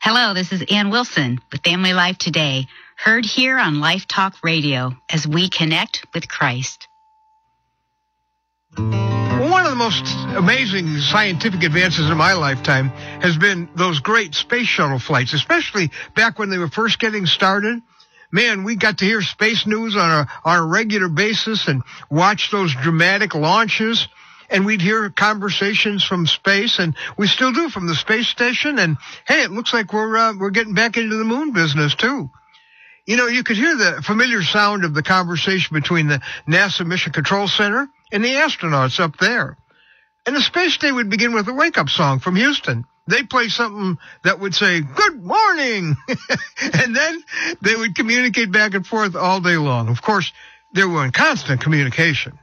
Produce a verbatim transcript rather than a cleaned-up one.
Hello, this is Ann Wilson with Family Life Today, heard here on Life Talk Radio as we connect with Christ. Well, one of the most amazing scientific advances in my lifetime has been those great space shuttle flights, especially back when they were first getting started. Man, we got to hear space news on a, on a regular basis and watch those dramatic launches. And we'd hear conversations from space, and we still do from the space station. And hey, it looks like we're uh, we're getting back into the moon business too. You know, you could hear the familiar sound of the conversation between the NASA Mission Control Center and the astronauts up there. And the space day would begin with a wake-up song from Houston. They'd play something that would say, "Good morning," and then they would communicate back and forth all day long. Of course, they were in constant communication.